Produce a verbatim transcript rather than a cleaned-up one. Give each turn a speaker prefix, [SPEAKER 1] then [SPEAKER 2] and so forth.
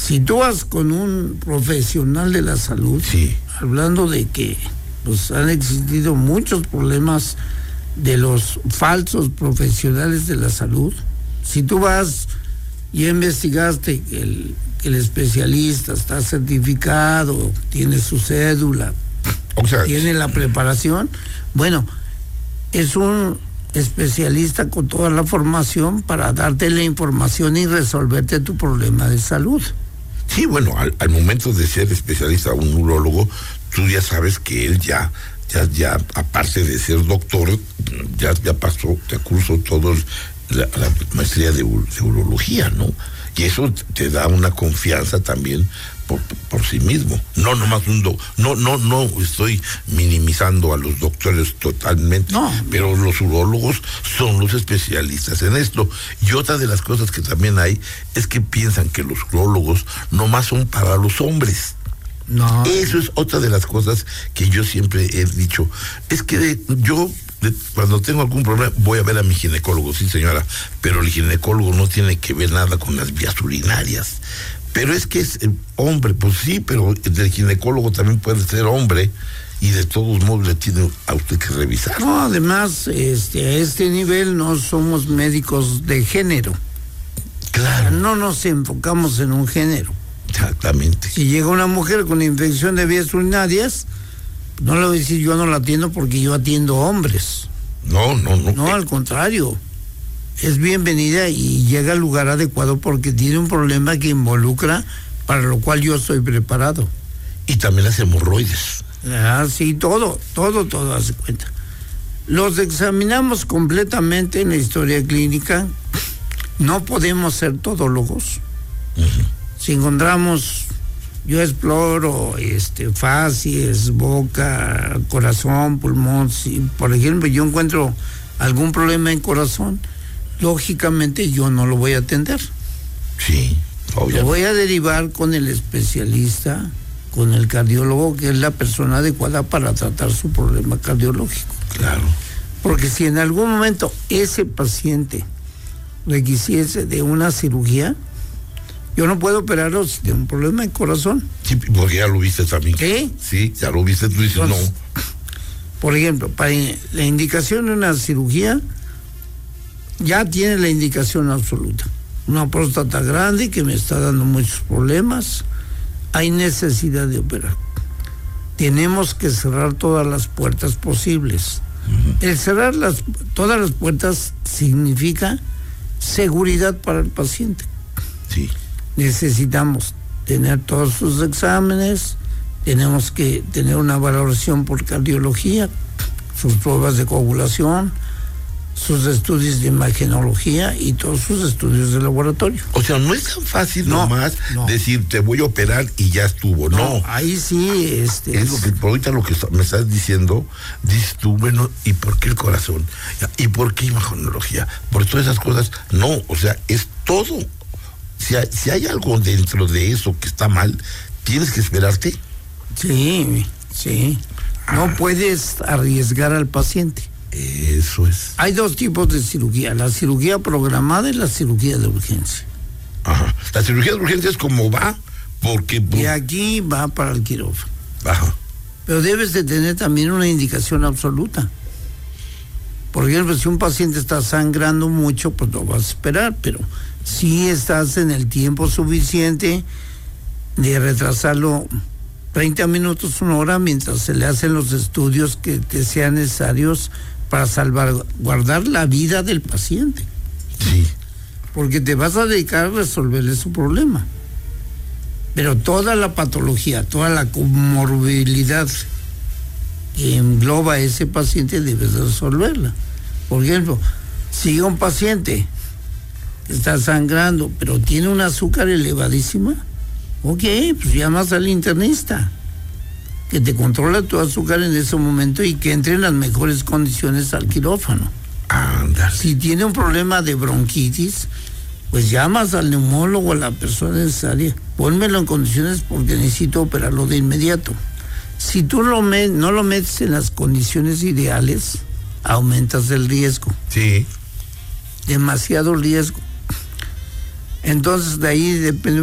[SPEAKER 1] si tú vas con un profesional de la salud,
[SPEAKER 2] sí,
[SPEAKER 1] hablando de que pues han existido muchos problemas de los falsos profesionales de la salud, si tú vas y investigaste que el, que el especialista está certificado, tiene su cédula,
[SPEAKER 2] o sea,
[SPEAKER 1] tiene la preparación, bueno, es un especialista con toda la formación para darte la información y resolverte tu problema de salud.
[SPEAKER 2] Sí, bueno, al, al momento de ser especialista, un urólogo, tú ya sabes que él ya, ya, ya, aparte de ser doctor, ya, ya pasó, ya cursó todo la, la maestría de, de urología, ¿no? Y eso te da una confianza también por, por sí mismo. No, nomás un do, no, no, no estoy minimizando a los doctores totalmente,
[SPEAKER 1] no,
[SPEAKER 2] pero los urólogos son los especialistas en esto. Y otra de las cosas que también hay es que piensan que los urólogos nomás son para los hombres.
[SPEAKER 1] No.
[SPEAKER 2] Eso es otra de las cosas que yo siempre he dicho. Es que de, yo de, cuando tengo algún problema voy a ver a mi ginecólogo, sí señora, pero el ginecólogo no tiene que ver nada con las vías urinarias. Pero es que es eh, hombre, pues sí, pero el ginecólogo también puede ser hombre y de todos modos le tiene a usted que revisar.
[SPEAKER 1] No, además, este, a este nivel no somos médicos de género.
[SPEAKER 2] Claro.
[SPEAKER 1] No nos enfocamos en un género.
[SPEAKER 2] Exactamente.
[SPEAKER 1] Si llega una mujer con infección de vías urinarias, no le voy a decir yo no la atiendo porque yo atiendo hombres.
[SPEAKER 2] No, no, no.
[SPEAKER 1] No, al contrario. Es bienvenida y llega al lugar adecuado porque tiene un problema que involucra, para lo cual yo estoy preparado.
[SPEAKER 2] Y también las hemorroides.
[SPEAKER 1] Ah, sí, todo, todo, todo hace cuenta. Los examinamos completamente en la historia clínica. No podemos ser todólogos.
[SPEAKER 2] Uh-huh.
[SPEAKER 1] Si encontramos, yo exploro este, facies, boca, corazón, pulmón. Si, por ejemplo, yo encuentro algún problema en corazón, lógicamente yo no lo voy a atender.
[SPEAKER 2] Sí, obviamente.
[SPEAKER 1] Lo voy a derivar con el especialista, con el cardiólogo, que es la persona adecuada para tratar su problema cardiológico.
[SPEAKER 2] Claro.
[SPEAKER 1] Porque si en algún momento ese paciente requisiese de una cirugía, yo no puedo operarlo si tiene un problema de corazón.
[SPEAKER 2] Sí, porque ya lo viste también.
[SPEAKER 1] ¿Qué?
[SPEAKER 2] Sí, ya lo viste, tú dices
[SPEAKER 1] Entonces,
[SPEAKER 2] no.
[SPEAKER 1] Por ejemplo, para la indicación de una cirugía, ya tiene la indicación absoluta. Una próstata grande que me está dando muchos problemas, hay necesidad de operar. Tenemos que cerrar todas las puertas posibles. Uh-huh. El cerrar las, todas las puertas significa seguridad para el paciente.
[SPEAKER 2] Sí.
[SPEAKER 1] Necesitamos tener todos sus exámenes, tenemos que tener una valoración por cardiología, sus pruebas de coagulación, sus estudios de imagenología y todos sus estudios de laboratorio.
[SPEAKER 2] O sea, no es tan fácil
[SPEAKER 1] no,
[SPEAKER 2] nomás
[SPEAKER 1] no.
[SPEAKER 2] decir te voy a operar y ya estuvo, no. no.
[SPEAKER 1] Ahí sí, este...
[SPEAKER 2] Es lo que, por ahorita lo que me estás diciendo, dices tú, bueno, ¿y por qué el corazón? ¿Y por qué imagenología? Por todas esas cosas, no, o sea, es todo. Si hay, si hay algo dentro de eso que está mal, ¿tienes que esperarte?
[SPEAKER 1] Sí, sí. No ah. puedes arriesgar al paciente.
[SPEAKER 2] Eso es.
[SPEAKER 1] Hay dos tipos de cirugía, la cirugía programada y la cirugía de urgencia.
[SPEAKER 2] Ajá. La cirugía de urgencia es como va, porque...
[SPEAKER 1] De aquí va para el quirófano.
[SPEAKER 2] Ajá.
[SPEAKER 1] Pero debes de tener también una indicación absoluta. Por ejemplo, si un paciente está sangrando mucho, pues no vas a esperar, pero si estás en el tiempo suficiente de retrasarlo treinta minutos, una hora, mientras se le hacen los estudios que te sean necesarios para salvaguardar la vida del paciente.
[SPEAKER 2] Sí.
[SPEAKER 1] Porque te vas a dedicar a resolverle su problema. Pero toda la patología, toda la comorbilidad que engloba a ese paciente debes resolverla. Por ejemplo, si un paciente que está sangrando, pero tiene un azúcar elevadísima, ok, pues llamas al internista, que te controla tu azúcar en ese momento y que entre en las mejores condiciones al quirófano.
[SPEAKER 2] Ándale.
[SPEAKER 1] Si tiene un problema de bronquitis, pues llamas al neumólogo, a la persona necesaria, pónmelo en condiciones porque necesito operarlo de inmediato. Si tú lo met, no lo metes en las condiciones ideales, aumentas el riesgo.
[SPEAKER 2] Sí.
[SPEAKER 1] Demasiado riesgo. Entonces de ahí depende